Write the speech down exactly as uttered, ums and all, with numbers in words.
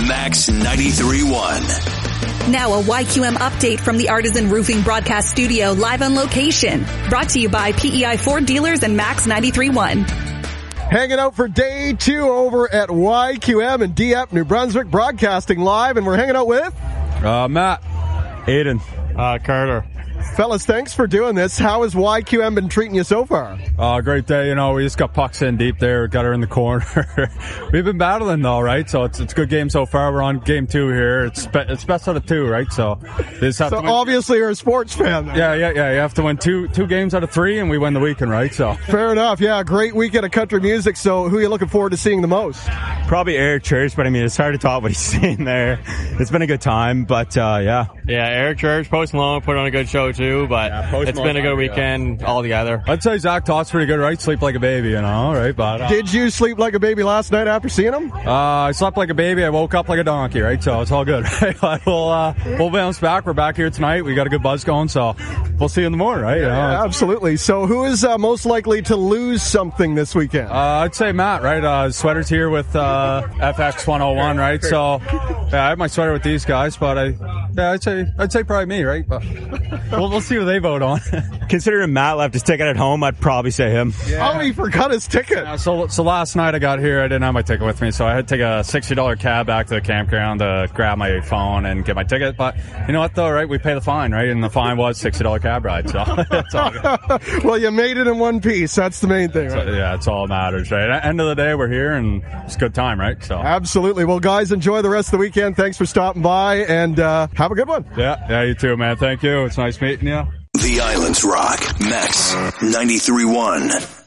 Max ninety-three point one. Now a Y Q M update from the Artisan Roofing Broadcast Studio live on location. Brought to you by P E I Ford Dealers and Max ninety-three point one. Hanging out for day two over at Y Q M in Dieppe, New Brunswick, broadcasting live, and we're hanging out with... Uh, Matt. Aiden. Uh, Carter. Fellas, thanks for doing this. How has Y Q M been treating you so far? Uh, great day. You know, we just got pucks in deep there, got her in the corner. We've been battling though, right? So it's it's a good game so far. We're on game two here. It's be, it's best out of two, right? So this have so to win. Obviously you're a sports fan then. Yeah, yeah, yeah. You have to win two two games out of three, and we win the weekend, right? So fair enough. Yeah, great weekend of country music. So who are you looking forward to seeing the most? Probably Eric Church, but I mean, it's hard to talk what he's saying there. It's been a good time, but uh, yeah. Yeah, Eric Church, Post Malone put on a good show too, but yeah, it's been a good weekend yeah. altogether. I'd say Zach Todd's pretty good, right? Sleep like a baby, you know, right? But uh, did you sleep like a baby last night after seeing him? Uh, I slept like a baby. I woke up like a donkey, right? So it's all good, right? But we'll uh, we'll bounce back. We're back here tonight. We got a good buzz going, so we'll see you in the morning, right? Yeah, yeah, absolutely. So who is uh, most likely to lose something this weekend? Uh, I'd say Matt, right? Uh, his sweater's here with uh, F X one oh one, right? So yeah, I have my sweater with these guys, but I yeah, I'd say I'd say probably me, right? But we'll we'll see what they vote on. Considering Matt left his ticket at home, I'd probably say him. Yeah. Oh, he forgot his ticket. Yeah, so so last night I got here, I didn't have my ticket with me, so I had to take a sixty dollars cab back to the campground to grab my phone and get my ticket. But you know what, though, right? We pay the fine, right? And the fine was sixty dollars cab ride, so that's all good. Well, you made it in one piece. That's the main thing, right? So, yeah, that's all that matters, right? At the end of the day, we're here, and it's a good time, right? So absolutely. Well, guys, enjoy the rest of the weekend. Thanks for stopping by, and uh, have a good one. Yeah, yeah, you too, man. Thank you. It's nice meeting you. The Islands Rock, Max ninety-three point one.